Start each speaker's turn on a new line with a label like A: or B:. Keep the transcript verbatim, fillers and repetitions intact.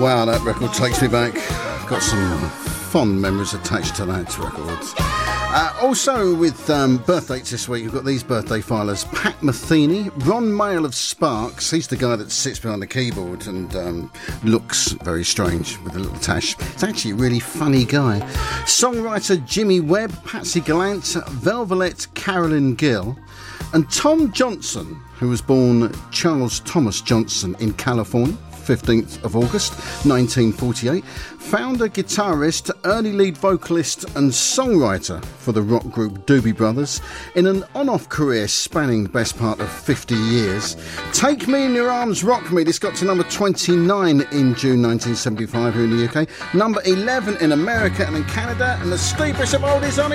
A: Wow, that record takes me back. Got some fond memories attached to that record. Uh, also with um, birthdays this week, you've got these birthday filers. Pat Metheny, Ron Mail of Sparks. He's the guy that sits behind the keyboard and um, looks very strange with a little tash. He's actually a really funny guy. Songwriter Jimmy Webb, Patsy Gallant, Velvet Carolyn Gill, and Tom Johnson, who was born Charles Thomas Johnson in California, fifteenth of August nineteen forty-eight, founder, guitarist, early lead vocalist and songwriter for the rock group Doobie Brothers in an on-off career spanning the best part of fifty years. Take Me in Your Arms, Rock Me. This got to number twenty-nine in June nineteen seventy-five here in the U K, number eleven in America and in Canada, and the Steve Bishop Oldies on